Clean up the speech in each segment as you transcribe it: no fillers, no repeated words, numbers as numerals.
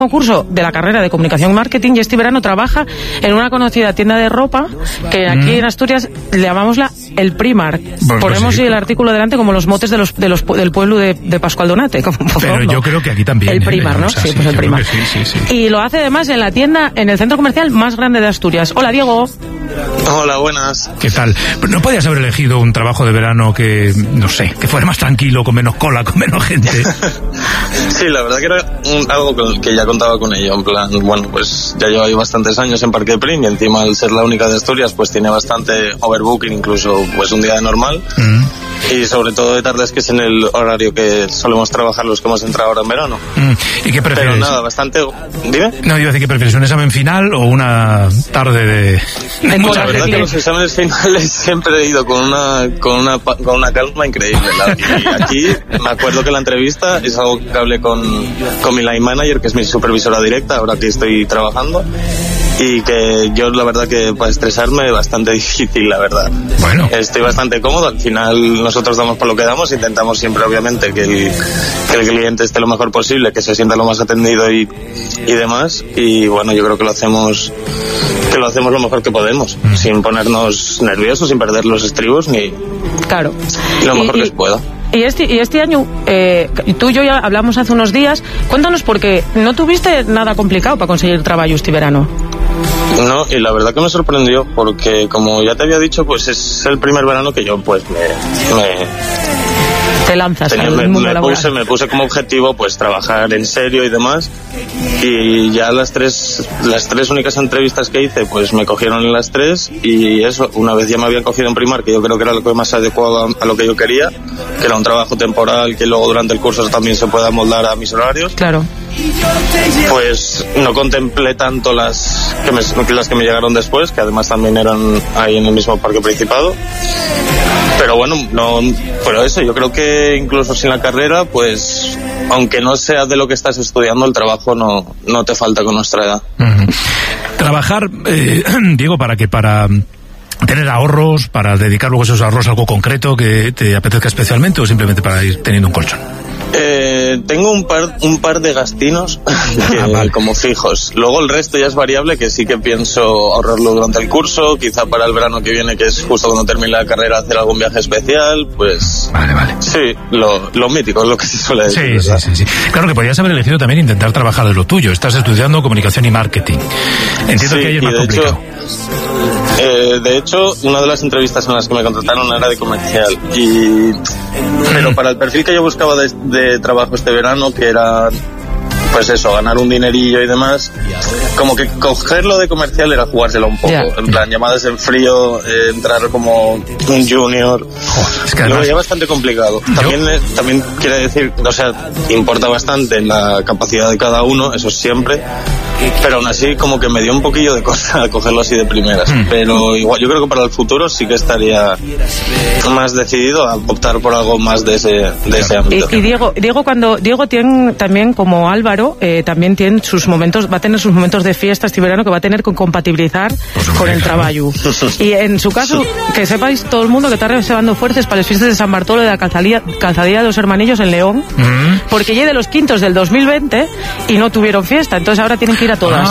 concurso de la carrera de Comunicación y Marketing y este verano trabaja en una conocida tienda de ropa que aquí en Asturias le llamamos el Primark. Ponemos el artículo delante como los motes del pueblo de Pascual Donate. Pero yo creo que aquí también. El Primark, ¿no? Sí, pues el Primark. Sí. Y lo hace además en la tienda, en el centro comercial más grande de Asturias. Hola, Diego. Hola, buenas. ¿Qué tal? ¿No podías haber elegido un trabajo de verano que, no sé, que fuera más tranquilo, con menos cola, con menos gente? Sí, la verdad que era algo que ya contaba con ello, en plan, bueno, pues ya llevo ahí bastantes años en Parque Prim y encima al ser la única de Asturias pues tiene bastante overbooking, incluso pues un día de normal. Y sobre todo de tardes, que es en el horario que solemos trabajar los que hemos entrado ahora en verano. ¿Y qué prefieres? Pero nada, bastante... ¿Dime? No, iba a decir, ¿qué prefieres? ¿Un examen final o una tarde de mucha verdad que los exámenes finales siempre he ido con una calma increíble. Y aquí me acuerdo que la entrevista es algo que hablé con mi line manager, que es mi supervisora directa, ahora que estoy trabajando. Y que yo la verdad que para estresarme bastante difícil, la verdad. Bueno. Estoy bastante cómodo, al final nosotros damos por lo que damos, intentamos siempre obviamente que el cliente esté lo mejor posible, que se sienta lo más atendido y demás, y bueno, yo creo que lo hacemos lo mejor que podemos, sin ponernos nerviosos, sin perder los estribos ni claro. Lo mejor que se pueda. Y este año, tú y yo ya hablamos hace unos días, cuéntanos, porque no tuviste nada complicado para conseguir trabajo este verano. No, y la verdad que me sorprendió, porque como ya te había dicho, pues es el primer verano que yo pues te lanzas al mundo laboral. Me puse como objetivo pues trabajar en serio y demás, y ya las tres únicas entrevistas que hice pues me cogieron en las tres, y eso, una vez ya me habían cogido en Primark, que yo creo que era lo que más adecuado a lo que yo quería, que era un trabajo temporal que luego durante el curso también se pueda moldar a mis horarios. Claro. Pues no contemplé tanto las que me llegaron después, que además también eran ahí en el mismo Parque Principado. Pero bueno, pero eso, yo creo que incluso sin la carrera, pues aunque no sea de lo que estás estudiando, el trabajo no te falta con nuestra edad. Trabajar, Diego, ¿para qué? Para tener ahorros, para dedicar luego esos ahorros a algo concreto que te apetezca especialmente, o simplemente para ir teniendo un colchón. Tengo un par de gastinos como fijos. Luego el resto ya es variable, que sí que pienso ahorrarlo durante el curso, quizá para el verano que viene, que es justo cuando termine la carrera, hacer algún viaje especial, pues... Vale. Sí, lo mítico es lo que se suele decir. Sí. Claro que podrías haber elegido también intentar trabajar de lo tuyo. Estás estudiando Comunicación y Marketing. Entiendo que ahí es más complicado. De hecho, una de las entrevistas en las que me contrataron era de comercial, pero para el perfil que yo buscaba de trabajo este verano, que era pues eso, ganar un dinerillo y demás, como que cogerlo de comercial era jugárselo un poco, en plan llamadas en frío, entrar como un junior, es que además, lo veía bastante complicado. También quiere decir, o sea, importa bastante la capacidad de cada uno, eso siempre, pero aún así como que me dio un poquillo de cosa cogerlo así de primeras. Pero igual yo creo que para el futuro sí que estaría más decidido a optar por algo más de ese ámbito. Y Diego tiene también, como Álvaro, también tiene va a tener sus momentos de fiesta este verano que va a tener que compatibilizar con el trabajo. Y en su caso, que sepáis todo el mundo que está reservando fuerzas para las fiestas de San Bartolo de la Calzadilla de los Hermanillos en León, porque llegué de los quintos del 2020 y no tuvieron fiesta, entonces ahora tienen que ir a todas.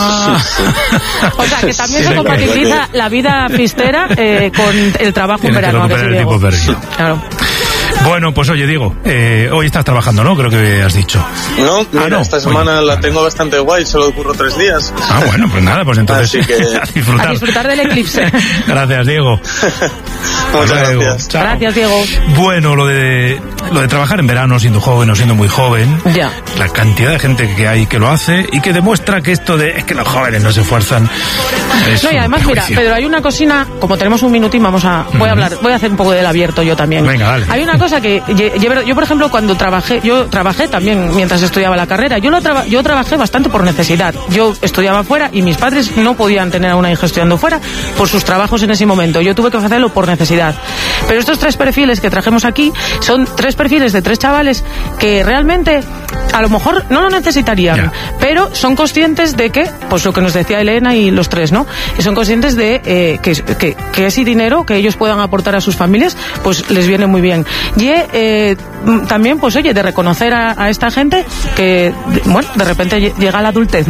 O sea, que también se compatibiliza la vida fiestera con el trabajo en verano. Claro. Bueno, pues oye, Diego, hoy estás trabajando, ¿no? Creo que has dicho. No, mira, esta semana la tengo bastante guay, solo curro 3 días. Bueno, pues nada, pues entonces a disfrutar del eclipse. Gracias, Diego. Muchas gracias. Gracias, Diego. Bueno, lo de trabajar en verano, siendo joven o siendo muy joven, la cantidad de gente que hay que lo hace y que demuestra que esto es que los jóvenes no se esfuerzan. Y además, mira, Pedro, hay una cosina, como tenemos un minutín, voy a hacer un poco del abierto yo también. Venga, dale. Hay una cosa que yo, por ejemplo, cuando trabajé también mientras estudiaba la carrera, yo trabajé bastante por necesidad. Yo estudiaba fuera y mis padres no podían tener a una hija estudiando fuera por sus trabajos en ese momento. Yo tuve que hacerlo por necesidad. Pero estos 3 perfiles que trajimos aquí son 3 perfiles de 3 chavales que realmente a lo mejor no lo necesitarían, pero son conscientes de que, pues lo que nos decía Elena y los 3, ¿no? Y son conscientes de que ese dinero que ellos puedan aportar a sus familias, pues les viene muy bien. Y también, pues oye, de reconocer a esta gente que, bueno, de repente llega a la adultez, ¿no?